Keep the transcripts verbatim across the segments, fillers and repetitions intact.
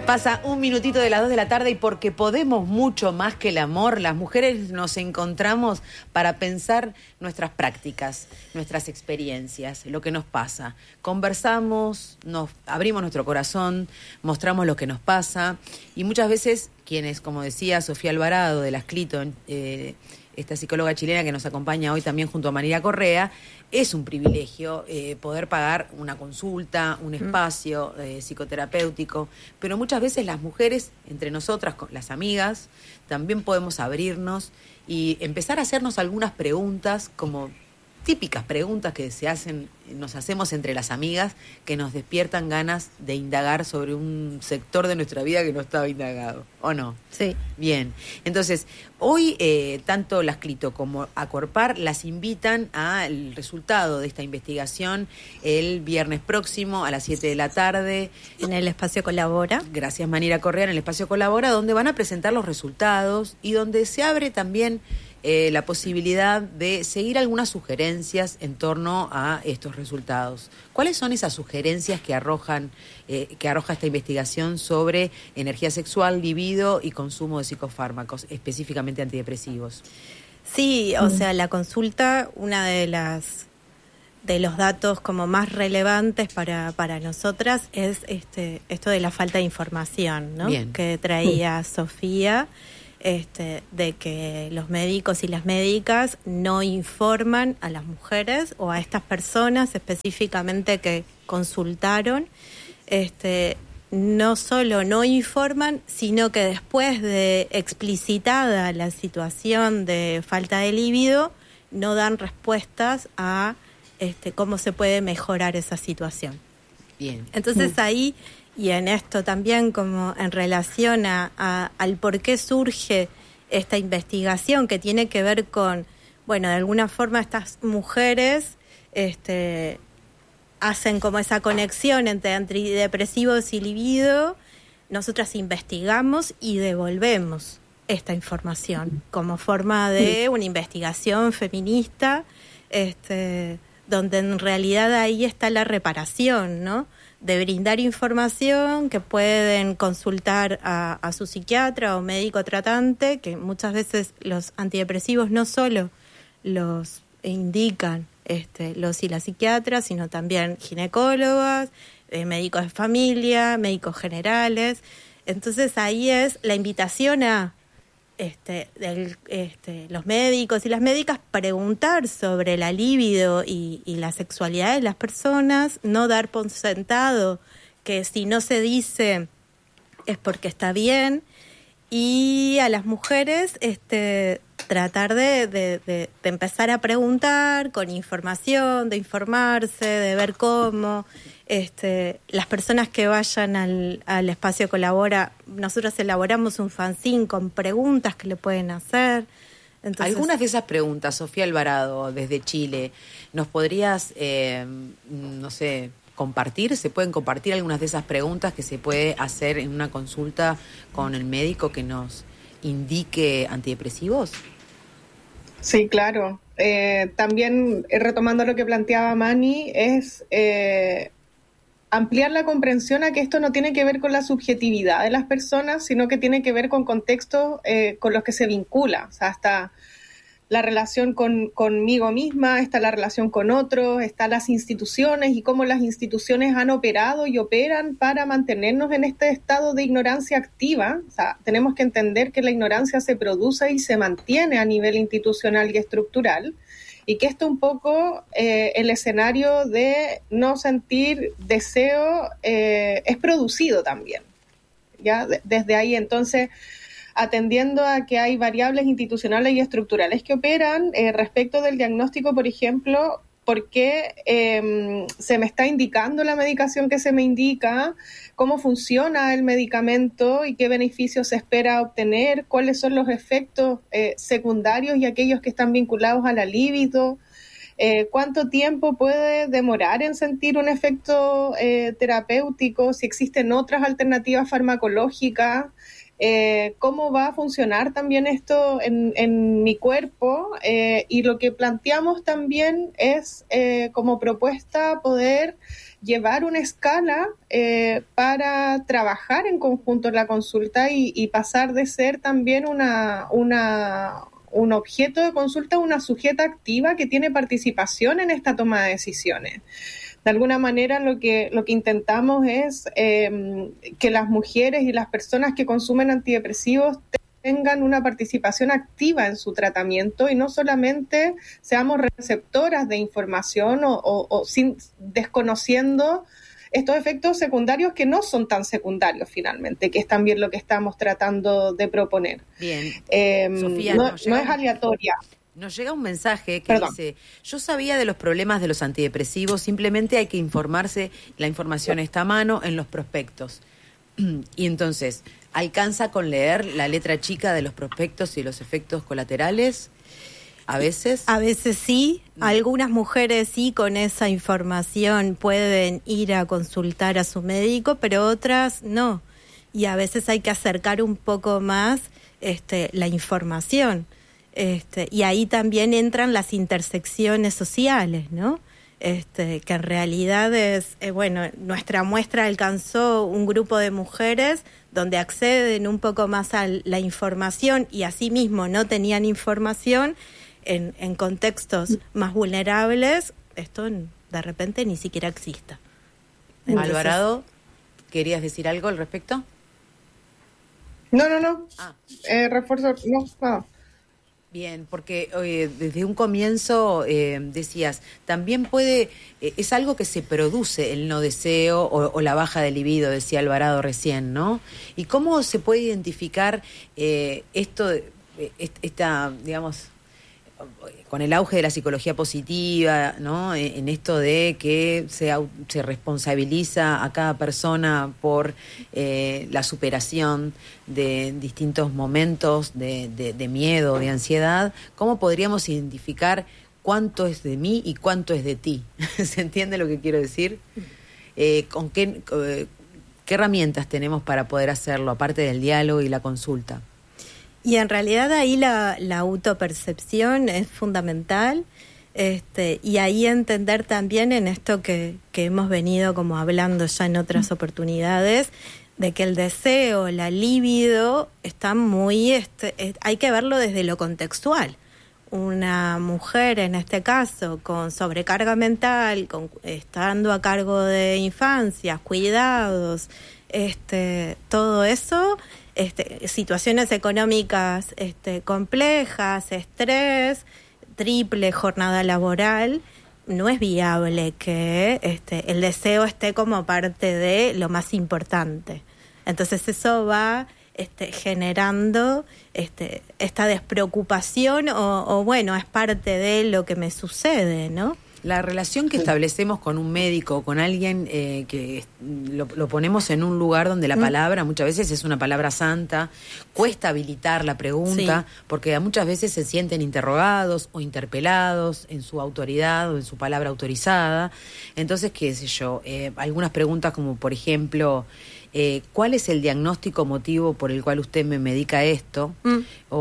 Pasa un minutito de las dos de la tarde y porque podemos mucho más que el amor, las mujeres nos encontramos para pensar nuestras prácticas, nuestras experiencias, lo que nos pasa. Conversamos, nos abrimos nuestro corazón, mostramos lo que nos pasa y muchas veces quienes, como decía Sofía Alvarado de Las Clito, eh, esta psicóloga chilena que nos acompaña hoy también junto a María Correa, es un privilegio eh, poder pagar una consulta, un espacio eh, psicoterapéutico, pero muchas veces las mujeres, entre nosotras, con las amigas, también podemos abrirnos y empezar a hacernos algunas preguntas, como típicas preguntas que se hacen, nos hacemos entre las amigas, que nos despiertan ganas de indagar sobre un sector de nuestra vida que no estaba indagado, ¿o no? Sí. Bien, entonces, hoy eh, tanto Las Clito como Acorpar las invitan al resultado de esta investigación el viernes próximo a las siete de la tarde. En el espacio Colabora. Gracias, María Correa, en el espacio Colabora, donde van a presentar los resultados y donde se abre también Eh, la posibilidad de seguir algunas sugerencias en torno a estos resultados. ¿Cuáles son esas sugerencias que arrojan eh, que arroja esta investigación sobre energía sexual, libido y consumo de psicofármacos, específicamente antidepresivos? Sí, o sea, la consulta, una de las de los datos como más relevantes para, para nosotras es este esto de la falta de información, ¿no? Bien. Que traía mm. Sofía. Este, de que los médicos y las médicas no informan a las mujeres o a estas personas específicamente que consultaron, este, no solo no informan, sino que después de explicitada la situación de falta de líbido, no dan respuestas a este, cómo se puede mejorar esa situación. Bien. Entonces ahí... Y en esto también como en relación a, a, al por qué surge esta investigación que tiene que ver con, bueno, de alguna forma estas mujeres este, hacen como esa conexión entre antidepresivos y libido, nosotras investigamos y devolvemos esta información como forma de una investigación feminista, este, donde en realidad ahí está la reparación, ¿no? De brindar información que pueden consultar a, a su psiquiatra o médico tratante, que muchas veces los antidepresivos no solo los indican este, los y las psiquiatras, sino también ginecólogas, eh, médicos de familia, médicos generales. Entonces ahí es la invitación a este, del, este, los médicos y las médicas preguntar sobre la libido y, y la sexualidad de las personas, no dar por sentado que si no se dice es porque está bien, y a las mujeres este, tratar de, de, de, de empezar a preguntar con información, de informarse, de ver cómo. Este, las personas que vayan al, al espacio Colabora, nosotros elaboramos un fanzine con preguntas que le pueden hacer. Entonces, algunas de esas preguntas, Sofía Alvarado, desde Chile, ¿nos podrías, eh, no sé, compartir? ¿Se pueden compartir algunas de esas preguntas que se puede hacer en una consulta con el médico que nos indique antidepresivos? Sí, claro. Eh, también, eh, retomando lo que planteaba Mani, es... Eh, ampliar la comprensión a que esto no tiene que ver con la subjetividad de las personas, sino que tiene que ver con contextos eh, con los que se vincula. O sea, está la relación con, conmigo misma, está la relación con otros, están las instituciones y cómo las instituciones han operado y operan para mantenernos en este estado de ignorancia activa. O sea, tenemos que entender que la ignorancia se produce y se mantiene a nivel institucional y estructural, y que esto un poco eh, el escenario de no sentir deseo eh, es producido también, ¿ya? De, desde ahí, entonces, atendiendo a que hay variables institucionales y estructurales que operan eh, respecto del diagnóstico, por ejemplo, por qué eh, se me está indicando la medicación que se me indica, cómo funciona el medicamento y qué beneficios se espera obtener, cuáles son los efectos eh, secundarios y aquellos que están vinculados a la libido, eh, cuánto tiempo puede demorar en sentir un efecto eh, terapéutico, si existen otras alternativas farmacológicas, eh, cómo va a funcionar también esto en, en mi cuerpo, eh, y lo que planteamos también es eh, como propuesta poder llevar una escala eh, para trabajar en conjunto en la consulta y, y pasar de ser también una, una, un objeto de consulta a una sujeta activa que tiene participación en esta toma de decisiones. De alguna manera lo que, lo que intentamos es eh, que las mujeres y las personas que consumen antidepresivos tengan una participación activa en su tratamiento y no solamente seamos receptoras de información o, o, o sin, desconociendo estos efectos secundarios que no son tan secundarios finalmente, que es también lo que estamos tratando de proponer. Bien. Eh, Sofía, no, no, llega, no es aleatoria. Nos llega un mensaje que Perdón. dice, yo sabía de los problemas de los antidepresivos, simplemente hay que informarse, la información está a mano en los prospectos. Y entonces, ¿alcanza con leer la letra chica de los prospectos y los efectos colaterales? ¿A veces? A veces sí, No. Algunas mujeres sí con esa información pueden ir a consultar a su médico, pero otras no. Y a veces hay que acercar un poco más este, la información. Este, y ahí también entran las intersecciones sociales, ¿no? Este, que en realidad es, eh, bueno, nuestra muestra alcanzó un grupo de mujeres donde acceden un poco más a la información y asimismo no tenían información en, en contextos más vulnerables, esto de repente ni siquiera exista. Entonces, Alvarado, ¿querías decir algo al respecto? No, no, no. Ah. Eh, refuerzo, no, no. Bien, porque eh, desde un comienzo eh, decías, también puede, eh, es algo que se produce el no deseo o, o la baja de libido, decía Alvarado recién, ¿no? ¿Y cómo se puede identificar eh, esto, eh, esta, digamos, con el auge de la psicología positiva, ¿no? En esto de que se, se responsabiliza a cada persona por eh, la superación de distintos momentos de, de, de miedo, de ansiedad, ¿cómo podríamos identificar cuánto es de mí y cuánto es de ti? ¿Se entiende lo que quiero decir? Eh, ¿con qué, eh, qué herramientas tenemos para poder hacerlo, aparte del diálogo y la consulta? Y en realidad ahí la, la autopercepción es fundamental, este, y ahí entender también en esto que, que hemos venido como hablando ya en otras oportunidades, de que el deseo, la libido, está muy, este, es, hay que verlo desde lo contextual. Una mujer, en este caso, con sobrecarga mental, con, estando a cargo de infancias, cuidados, este, todo eso... Este, situaciones económicas este, complejas, estrés, triple jornada laboral, no es viable que este, el deseo esté como parte de lo más importante. Entonces eso va este, generando este, esta despreocupación o, o bueno, es parte de lo que me sucede, ¿no? La relación que establecemos con un médico, con alguien eh, que lo, lo ponemos en un lugar donde la palabra muchas veces es una palabra santa, cuesta habilitar la pregunta, sí. Porque muchas veces se sienten interrogados o interpelados en su autoridad o en su palabra autorizada. Entonces, qué sé yo, eh, algunas preguntas como, por ejemplo, eh, ¿cuál es el diagnóstico motivo por el cual usted me medica esto? Mm.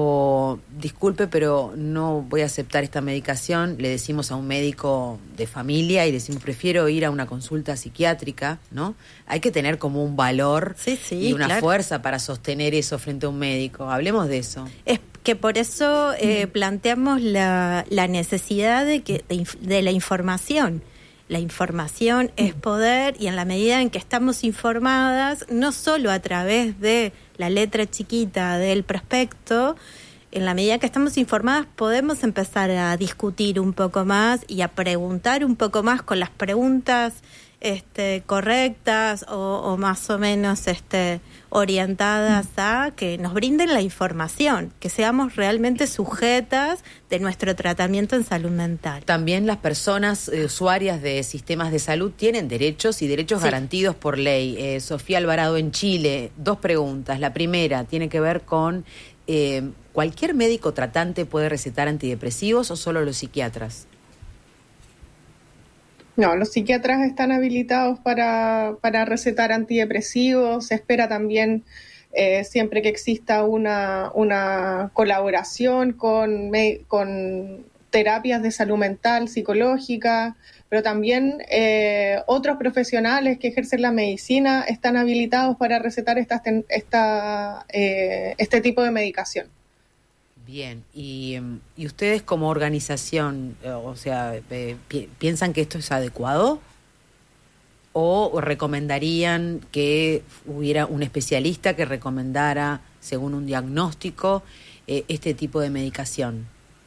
O, disculpe, pero no voy a aceptar esta medicación. Le decimos a un médico de familia y decimos, prefiero ir a una consulta psiquiátrica, ¿no? Hay que tener como un valor sí, sí, y una claro. fuerza para sostener eso frente a un médico. Hablemos de eso. Es que por eso eh, mm. planteamos la, la necesidad de, que, de, de la información. La información es poder, y en la medida en que estamos informadas, no solo a través de la letra chiquita del prospecto, en la medida que estamos informadas podemos empezar a discutir un poco más y a preguntar un poco más con las preguntas este, correctas o, o más o menos este, orientadas a que nos brinden la información, que seamos realmente sujetas de nuestro tratamiento en salud mental. También las personas eh, usuarias de sistemas de salud tienen derechos y derechos sí. garantidos por ley. Eh, Sofía Alvarado, en Chile, dos preguntas. La primera tiene que ver con eh, ¿cualquier médico tratante puede recetar antidepresivos o solo los psiquiatras? No, los psiquiatras están habilitados para, para recetar antidepresivos. Se espera también eh, siempre que exista una, una colaboración con, me, con terapias de salud mental, psicológica, pero también eh, otros profesionales que ejercen la medicina están habilitados para recetar esta, esta, eh, este tipo de medicación. Bien, y, y ustedes como organización, o sea, eh, pi- ¿piensan que esto es adecuado? ¿O recomendarían que hubiera un especialista que recomendara, según un diagnóstico, eh, este tipo de medicación?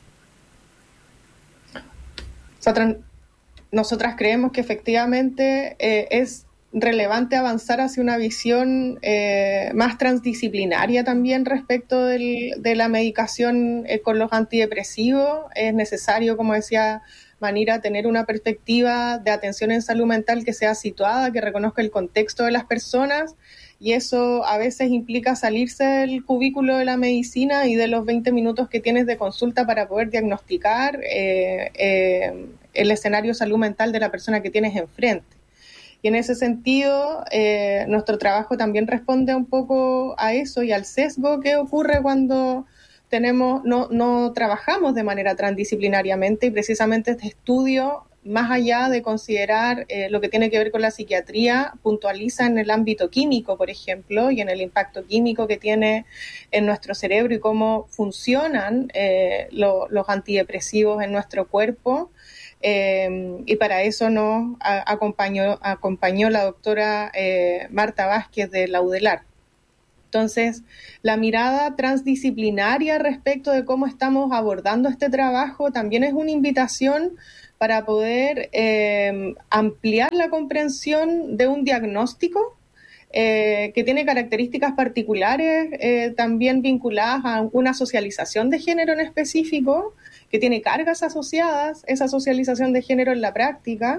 Nosotras, nosotras creemos que efectivamente eh, es relevante avanzar hacia una visión eh, más transdisciplinaria también respecto del, de la medicación eh, con los antidepresivos. Es necesario, como decía Manira, tener una perspectiva de atención en salud mental que sea situada, que reconozca el contexto de las personas, y eso a veces implica salirse del cubículo de la medicina y de los veinte minutos que tienes de consulta para poder diagnosticar eh, eh, el escenario de salud mental de la persona que tienes enfrente. Y en ese sentido, eh, nuestro trabajo también responde un poco a eso y al sesgo que ocurre cuando tenemos no, no trabajamos de manera transdisciplinariamente, y precisamente este estudio, más allá de considerar eh, lo que tiene que ver con la psiquiatría, puntualiza en el ámbito químico, por ejemplo, y en el impacto químico que tiene en nuestro cerebro y cómo funcionan eh, lo, los antidepresivos en nuestro cuerpo. Eh, y para eso nos a, acompañó, acompañó la doctora eh, Marta Vázquez de la UDELAR. Entonces, la mirada transdisciplinaria respecto de cómo estamos abordando este trabajo también es una invitación para poder eh, ampliar la comprensión de un diagnóstico eh, que tiene características particulares, eh, también vinculadas a una socialización de género en específico, que tiene cargas asociadas, esa socialización de género en la práctica,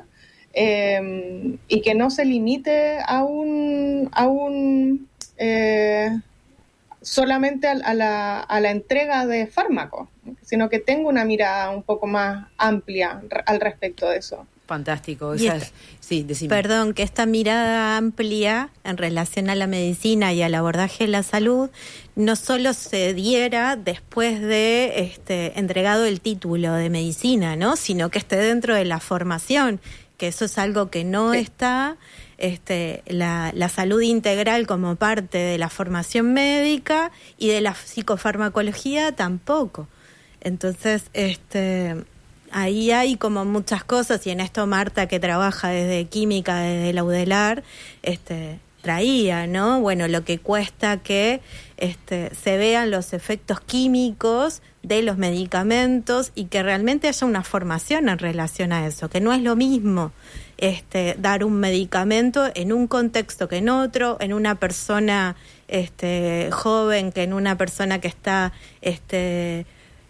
eh, y que no se limite a un... A un Eh, solamente a, a, la, a la entrega de fármacos, sino que tengo una mirada un poco más amplia al respecto de eso. Fantástico. Esta, es, sí, decime. Perdón, que esta mirada amplia en relación a la medicina y al abordaje de la salud no solo se diera después de este entregado el título de medicina, ¿no? Sino que esté dentro de la formación, que eso es algo que no sí. está... Este, la, la salud integral como parte de la formación médica, y de la psicofarmacología tampoco. Entonces, este, ahí hay como muchas cosas, y en esto Marta, que trabaja desde química, desde la UDELAR, este, traía, ¿no? Bueno, lo que cuesta que este, se vean los efectos químicos de los medicamentos y que realmente haya una formación en relación a eso, que no es lo mismo este, dar un medicamento en un contexto que en otro, en una persona este, joven que en una persona que está este,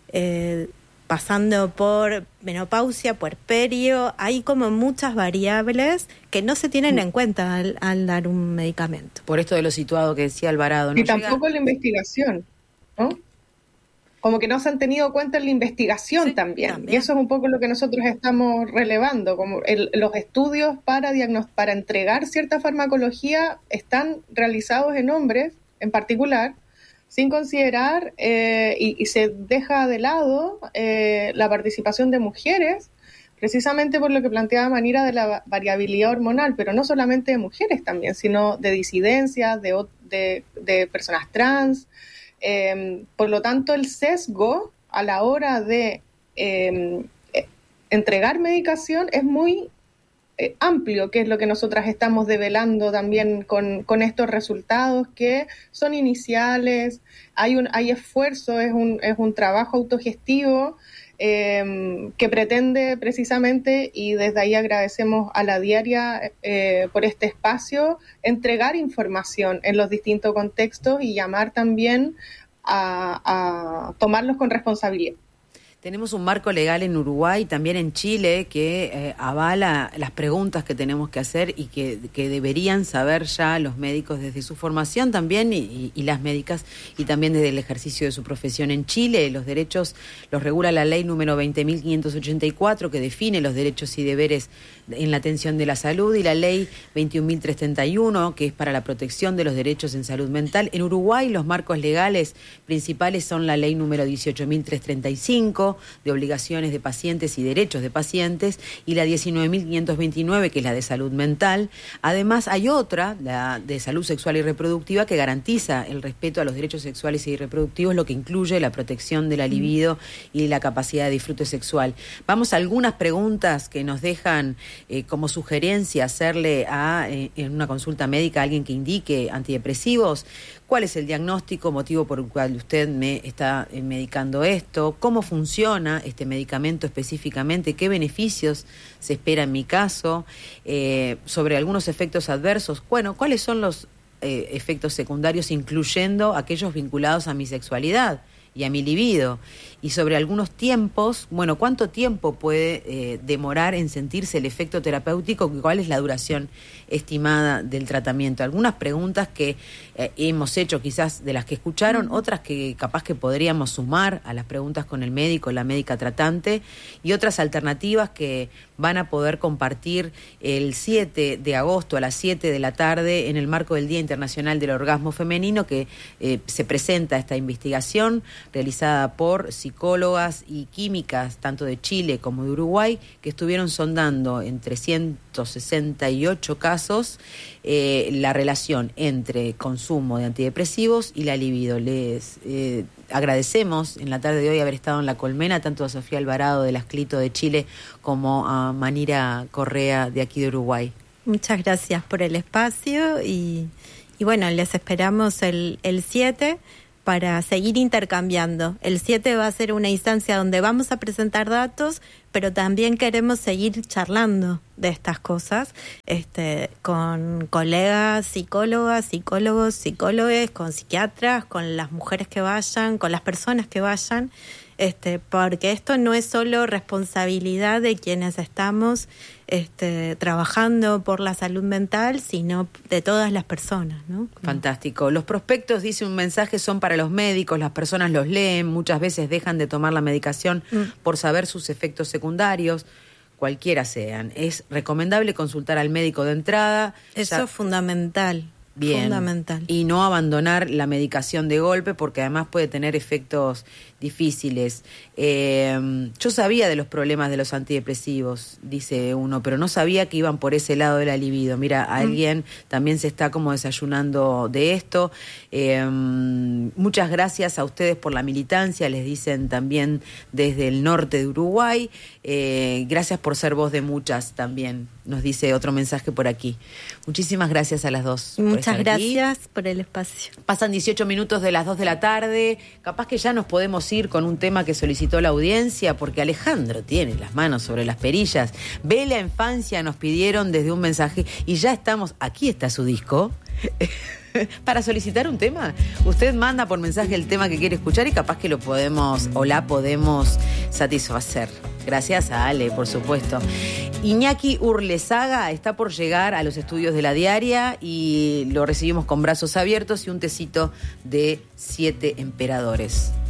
eh, pasando por menopausia, puerperio. Hay como muchas variables que no se tienen en cuenta al, al dar un medicamento. Por esto de lo situado que decía Alvarado. ¿no? Y tampoco la investigación, ¿no? Como que no se han tenido en cuenta en la investigación sí, también. también. Y eso es un poco lo que nosotros estamos relevando. Como el, los estudios para, diagnost- para entregar cierta farmacología están realizados en hombres en particular, sin considerar eh, y, y se deja de lado eh, la participación de mujeres, precisamente por lo que planteaba Manira de la variabilidad hormonal, pero no solamente de mujeres también, sino de disidencias, de, de, de personas trans. Eh, por lo tanto, el sesgo a la hora de eh, entregar medicación es muy eh, amplio, que es lo que nosotras estamos develando también con, con estos resultados que son iniciales. Hay un hay esfuerzo, es un, es un trabajo autogestivo eh, que pretende precisamente, y desde ahí agradecemos a la diaria eh, por este espacio, entregar información en los distintos contextos y llamar también a, a tomarlos con responsabilidad. Tenemos un marco legal en Uruguay, también en Chile, que eh, avala las preguntas que tenemos que hacer y que, que deberían saber ya los médicos desde su formación también y, y las médicas, y también desde el ejercicio de su profesión. En Chile los derechos los regula la ley número veinte mil quinientos ochenta y cuatro, que define los derechos y deberes en la atención de la salud, y la ley veintiún mil trescientos treinta y uno, que es para la protección de los derechos en salud mental. En Uruguay los marcos legales principales son la ley número dieciocho mil trescientos treinta y cinco, Código de Obligaciones de Pacientes y Derechos de Pacientes, y la diecinueve mil quinientos veintinueve, que es la de salud mental. Además, hay otra, la de salud sexual y reproductiva, que garantiza el respeto a los derechos sexuales y reproductivos, lo que incluye la protección de la libido y la capacidad de disfrute sexual. Vamos a algunas preguntas que nos dejan eh, como sugerencia hacerle a, eh, en una consulta médica a alguien que indique antidepresivos. ¿Cuál es el diagnóstico, motivo por el cual usted me está eh, medicando esto? ¿Cómo funciona este medicamento específicamente? ¿Qué beneficios se espera en mi caso? Eh, sobre algunos efectos adversos. Bueno, ¿cuáles son los eh, efectos secundarios, incluyendo aquellos vinculados a mi sexualidad y a mi libido? Y sobre algunos tiempos, bueno, ¿cuánto tiempo puede eh, demorar en sentirse el efecto terapéutico? ¿Cuál es la duración estimada del tratamiento? Algunas preguntas que eh, hemos hecho, quizás de las que escucharon, otras que capaz que podríamos sumar a las preguntas con el médico, la médica tratante, y otras alternativas que van a poder compartir el siete de agosto a las siete de la tarde en el marco del Día Internacional del Orgasmo Femenino, que eh, se presenta esta investigación realizada por psicólogas y químicas tanto de Chile como de Uruguay, que estuvieron sondando en trescientos sesenta y ocho casos eh, la relación entre consumo de antidepresivos y la libido. Les eh, agradecemos en la tarde de hoy haber estado en La Colmena, tanto a Sofía Alvarado de Asclito de Chile como a Manira Correa de aquí de Uruguay. Muchas gracias por el espacio y, y bueno, les esperamos el, el siete para seguir intercambiando. El siete va a ser una instancia donde vamos a presentar datos, pero también queremos seguir charlando de estas cosas este, con colegas, psicólogas, psicólogos, psicólogos, con psiquiatras, con las mujeres que vayan, con las personas que vayan, este, porque esto no es solo responsabilidad de quienes estamos este, trabajando por la salud mental, sino de todas las personas, ¿no? Fantástico. Los prospectos, dice un mensaje, son para los médicos, las personas los leen, muchas veces dejan de tomar la medicación mm. por saber sus efectos secundarios, cualquiera sean. Es recomendable consultar al médico de entrada. Eso ya... es fundamental. Bien. Fundamental. Y no abandonar la medicación de golpe, porque además puede tener efectos difíciles. Eh, yo sabía de los problemas de los antidepresivos, dice uno, pero no sabía que iban por ese lado de la libido. Mira, mm. alguien también se está como desayunando de esto. Eh, muchas gracias a ustedes por la militancia, les dicen también desde el norte de Uruguay. Eh, gracias por ser voz de muchas también, nos dice otro mensaje por aquí. Muchísimas gracias a las dos. Muchas gracias por el espacio. Pasan dieciocho minutos de las dos de la tarde. Capaz que ya nos podemos ir con un tema que solicitó la audiencia, porque Alejandro tiene las manos sobre las perillas. Ve la infancia, nos pidieron desde un mensaje, y ya estamos, aquí está su disco. Para solicitar un tema, usted manda por mensaje el tema que quiere escuchar y capaz que lo podemos o la podemos satisfacer. Gracias a Ale, por supuesto. Iñaki Urlezaga está por llegar a los estudios de La Diaria y lo recibimos con brazos abiertos y un tecito de siete emperadores.